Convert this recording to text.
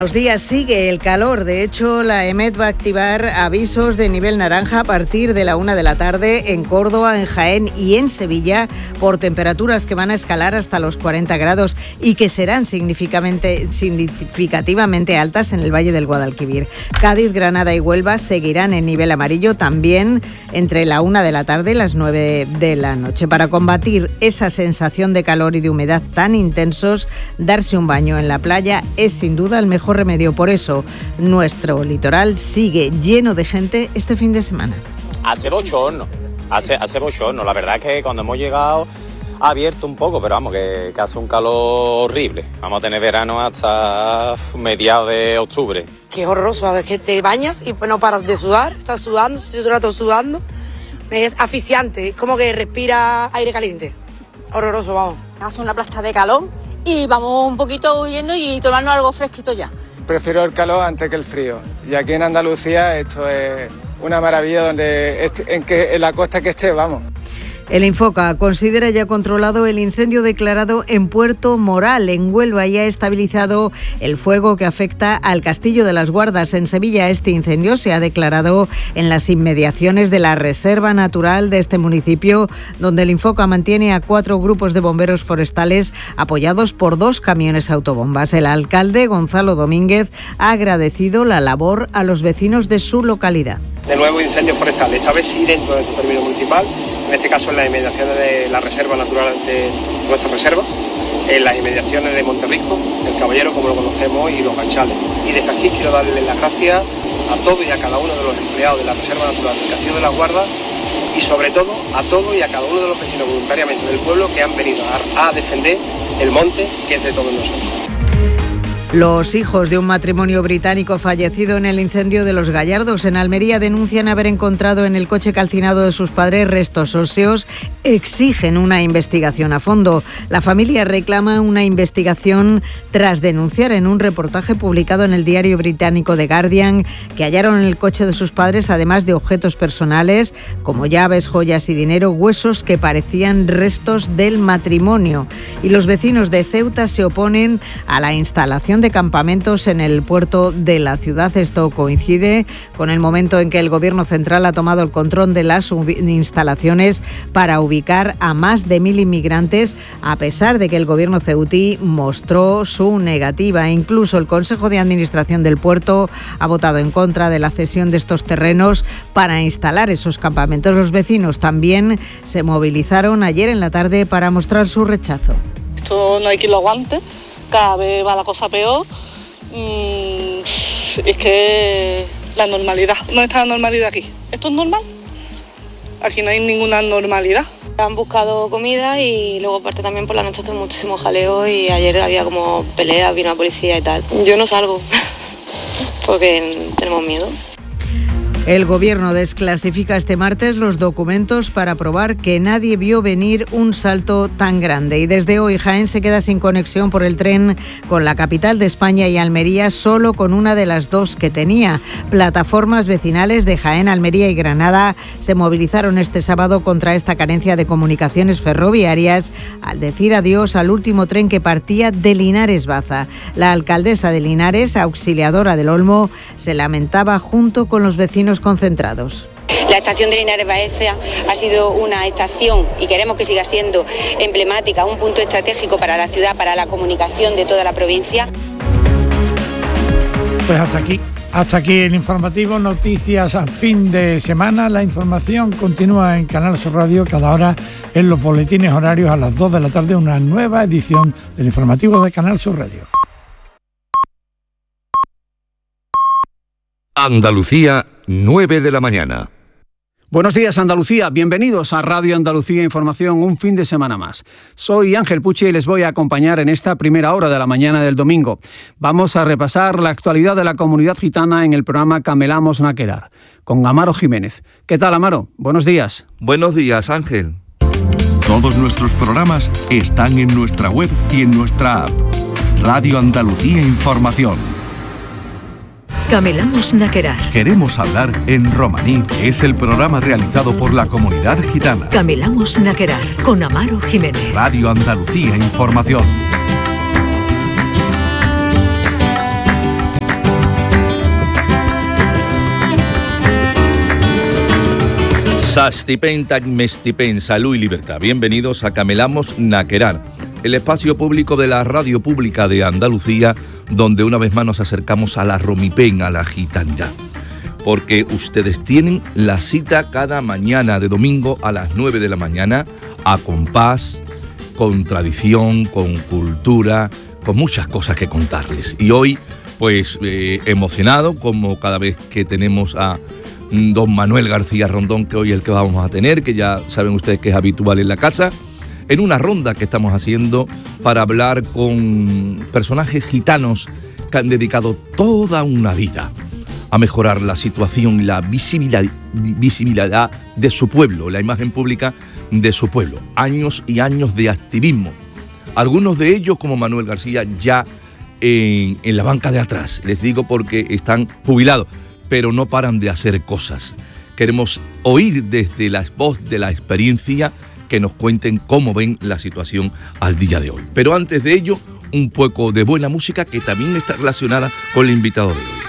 Los días sigue el calor. De hecho, la EMET va a activar avisos de nivel naranja a partir de la 1 de la tarde en Córdoba, en Jaén y en Sevilla por temperaturas que van a escalar hasta los 40 grados y que serán significativamente altas en el Valle del Guadalquivir. Cádiz, Granada y Huelva seguirán en nivel amarillo también entre la 1 de la tarde y las 9 de la noche. Para combatir esa sensación de calor y de humedad tan intensos, darse un baño en la playa es sin duda el mejor remedio. Por eso nuestro litoral sigue lleno de gente este fin de semana. Hace bochorno, la verdad es que cuando hemos llegado ha abierto un poco, pero vamos, que hace un calor horrible. Vamos a tener verano hasta mediados de octubre. Qué horroroso, a ver, que te bañas y no paras de sudar, estás sudando, estoy todo el rato sudando, es asfixiante, es como que respira aire caliente, horroroso, vamos. Hace una plasta de calor y vamos un poquito huyendo y tomarnos algo fresquito ya. Prefiero el calor antes que el frío. Y aquí en Andalucía esto es una maravilla en la costa que esté, vamos. El Infoca considera ya controlado el incendio declarado en Puerto Moral, en Huelva, y ha estabilizado el fuego que afecta al Castillo de las Guardas. En Sevilla, este incendio se ha declarado en las inmediaciones de la Reserva Natural de este municipio, donde el Infoca mantiene a 4 grupos de bomberos forestales apoyados por 2 camiones autobombas. El alcalde, Gonzalo Domínguez, ha agradecido la labor a los vecinos de su localidad. De nuevo incendio forestal, esta vez sí dentro de su término municipal, en este caso en las inmediaciones de la Reserva Natural de nuestra reserva, en las inmediaciones de Monterrico, el Caballero como lo conocemos y los Ganchales. Y desde aquí quiero darles las gracias a todos y a cada uno de los empleados de la Reserva Natural del Castillo de las Guardas y sobre todo a todos y a cada uno de los vecinos voluntariamente del pueblo que han venido a defender el monte que es de todos nosotros. Los hijos de un matrimonio británico fallecido en el incendio de Los Gallardos en Almería denuncian haber encontrado en el coche calcinado de sus padres restos óseos. Exigen una investigación a fondo. La familia reclama una investigación tras denunciar en un reportaje publicado en el diario británico The Guardian que hallaron en el coche de sus padres, además de objetos personales como llaves, joyas y dinero, huesos que parecían restos del matrimonio. Y los vecinos de Ceuta se oponen a la instalación de campamentos en el puerto de la ciudad. Esto coincide con el momento en que el Gobierno central ha tomado el control de las instalaciones para ubicar a más de 1.000 inmigrantes, a pesar de que el Gobierno ceutí mostró su negativa. Incluso el Consejo de Administración del puerto ha votado en contra de la cesión de estos terrenos para instalar esos campamentos. Los vecinos también se movilizaron ayer en la tarde para mostrar su rechazo. Esto no hay quien lo aguante. Cada vez va la cosa peor. Es que la normalidad, ¿dónde está la normalidad aquí? ¿Esto es normal? Aquí no hay ninguna normalidad. Han buscado comida y luego aparte también por la noche hace muchísimo jaleo y ayer había como peleas, vino la policía y tal. Yo no salgo porque tenemos miedo. El Gobierno desclasifica este martes los documentos para probar que nadie vio venir un salto tan grande. Y desde hoy Jaén se queda sin conexión por el tren con la capital de España y Almería, solo con una de las 2 que tenía. Plataformas vecinales de Jaén, Almería y Granada se movilizaron este sábado contra esta carencia de comunicaciones ferroviarias al decir adiós al último tren que partía de Linares Baza. La alcaldesa de Linares, Auxiliadora del Olmo, se lamentaba junto con los vecinos concentrados. La estación de Linares Baeza ha sido una estación y queremos que siga siendo emblemática, un punto estratégico para la ciudad, para la comunicación de toda la provincia. Pues hasta aquí el informativo, noticias a fin de semana. La información continúa en Canal Sur Radio, cada hora en los boletines horarios a las 2 de la tarde, una nueva edición del informativo de Canal Sur Radio. Andalucía, 9 de la mañana. Buenos días, Andalucía. Bienvenidos a Radio Andalucía Información, un fin de semana más. Soy Ángel Puche y les voy a acompañar en esta primera hora de la mañana del domingo. Vamos a repasar la actualidad de la comunidad gitana en el programa Camelamos Naquerar, con Amaro Jiménez. ¿Qué tal, Amaro? Buenos días. Buenos días, Ángel. Todos nuestros programas están en nuestra web y en nuestra app. Radio Andalucía Información. Camelamos Naquerar. Queremos hablar en romaní. Es el programa realizado por la comunidad gitana. Camelamos Naquerar con Amaro Jiménez. Radio Andalucía Información. Sastipen, Tagmestipen, salud y libertad. Bienvenidos a Camelamos Naquerar, el espacio público de la radio pública de Andalucía, donde una vez más nos acercamos a la romipen, a la gitanidad. Porque ustedes tienen la cita cada mañana de domingo a las 9 de la mañana, a compás, con tradición, con cultura, con muchas cosas que contarles. Y hoy, pues, emocionado, como cada vez que tenemos a don Manuel García Rondón, que hoy es el que vamos a tener, que ya saben ustedes que es habitual en la casa, en una ronda que estamos haciendo para hablar con personajes gitanos que han dedicado toda una vida a mejorar la situación y la visibilidad de su pueblo, la imagen pública de su pueblo. Años y años de activismo. Algunos de ellos, como Manuel García, ya en la banca de atrás. Les digo porque están jubilados, pero no paran de hacer cosas. Queremos oír desde la voz de la experiencia que nos cuenten cómo ven la situación al día de hoy. Pero antes de ello, un poco de buena música que también está relacionada con el invitado de hoy.